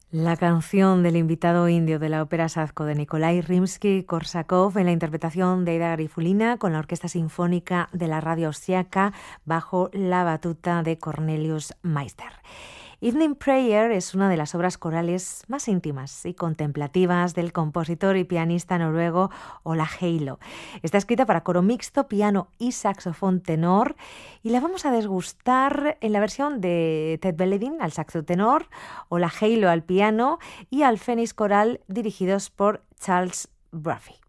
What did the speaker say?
La canción del invitado indio de la ópera Sadko de Nikolai Rimsky-Korsakov en la interpretación de Aida Garifulina con la Orquesta Sinfónica de la Radio Austriaca bajo la batuta de Cornelius Meister. Evening Prayer es una de las obras corales más íntimas y contemplativas del compositor y pianista noruego Ola Heilo. Está escrita para coro mixto, piano y saxofón tenor y la vamos a desgustar en la versión de Ted Belledin al saxo tenor, Ola Heilo al piano y al Fénix coral dirigidos por Charles Bruffy.